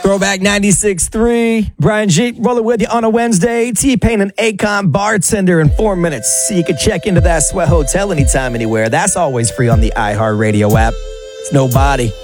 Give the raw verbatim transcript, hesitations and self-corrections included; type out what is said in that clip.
Throwback ninety-six point three. Brian G. rolling with you on a Wednesday. T-Pain and Akon, Bartender in four minutes. So you can check into that Sweat Hotel anytime, anywhere. That's always free on the iHeartRadio app. It's Nobody.